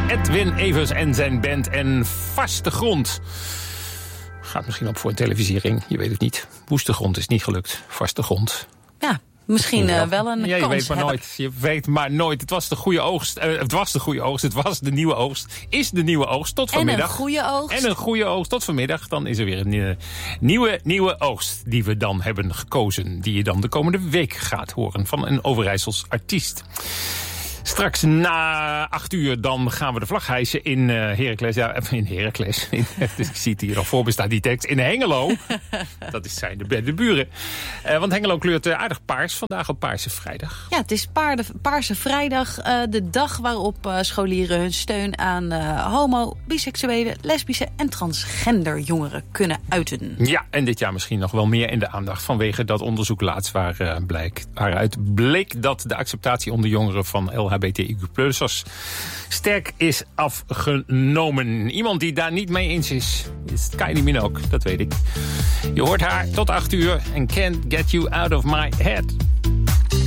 Edwin Evers en zijn band en Vaste Grond. Gaat misschien op voor een televisiering, je weet het niet. Woeste Grond is niet gelukt, Vaste Grond. Ja, misschien wel een je kans weet maar nooit. Je weet maar nooit. Het was de goede oogst. Het was de goede oogst. Het was de nieuwe oogst. Is de nieuwe oogst tot vanmiddag. En een goede oogst. En een goede oogst tot vanmiddag. Dan is er weer een nieuwe oogst die we dan hebben gekozen. Die je dan de komende week gaat horen van een Overijssels artiest. Straks na 8 uur dan gaan we de vlag hijsen in Heracles. Ja, in Heracles. Ik zie het hier al voor me staan, die tekst. In Hengelo. Dat zijn de buren. Want Hengelo kleurt aardig paars. Vandaag op Paarse Vrijdag. Ja, het is Paarse Vrijdag. De dag waarop scholieren hun steun aan homo, biseksuele, lesbische en transgender jongeren kunnen uiten. Ja, en dit jaar misschien nog wel meer in de aandacht. Vanwege dat onderzoek laatst waaruit bleek dat de acceptatie onder jongeren van LHBTIQ+'ers sterk is afgenomen. Iemand die daar niet mee eens is Kylie Minogue, dat weet ik. Je hoort haar tot 8 uur en Can't Get You Out of My Head.